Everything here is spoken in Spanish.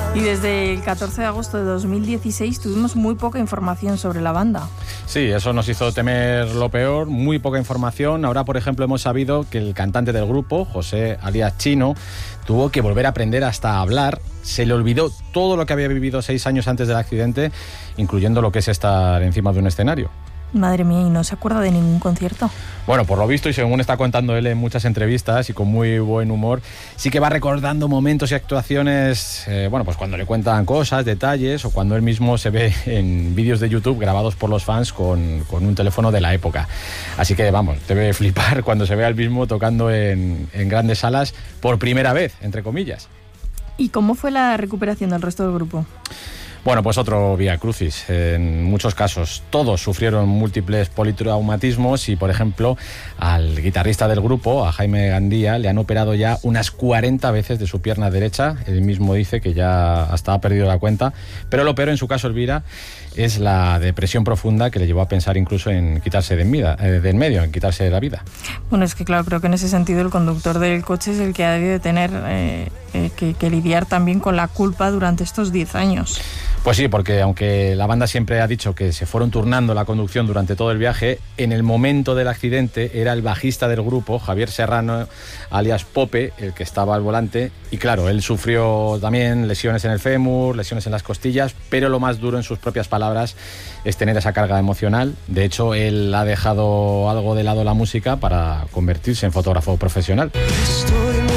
Y desde el 14 de agosto de 2016 tuvimos muy poca información sobre la banda. Sí, eso nos hizo temer lo peor, muy poca información. Ahora, por ejemplo, hemos sabido que el cantante del grupo, José alias Chino, tuvo que volver a aprender hasta a hablar. Se le olvidó todo lo que había vivido 6 años antes del accidente, incluyendo lo que es estar encima de un escenario. Madre mía, ¿y no se acuerda de ningún concierto? Bueno, por lo visto, y según está contando él en muchas entrevistas y con muy buen humor, sí que va recordando momentos y actuaciones, pues cuando le cuentan cosas, detalles, o cuando él mismo se ve en vídeos de YouTube grabados por los fans con un teléfono de la época. Así que, vamos, debe flipar cuando se vea él mismo tocando en grandes salas por primera vez, entre comillas. ¿Y cómo fue la recuperación del resto del grupo? Bueno, pues otro vía crucis. En muchos casos todos sufrieron múltiples politraumatismos y, por ejemplo, al guitarrista del grupo, a Jaime Gandía, le han operado ya unas 40 veces de su pierna derecha. Él mismo dice que ya hasta ha perdido la cuenta. Pero lo peor en su caso, Elvira, es la depresión profunda que le llevó a pensar incluso en quitarse de en medio, en quitarse de la vida. Bueno, es que claro, creo que en ese sentido el conductor del coche es el que ha de tener que lidiar también con la culpa durante estos 10 años. Pues sí, porque aunque la banda siempre ha dicho que se fueron turnando la conducción durante todo el viaje, en el momento del accidente era el bajista del grupo, Javier Serrano, alias Pope, el que estaba al volante. Y claro, él sufrió también lesiones en el fémur, lesiones en las costillas, pero lo más duro, en sus propias palabras, es tener esa carga emocional. De hecho, él ha dejado algo de lado la música para convertirse en fotógrafo profesional.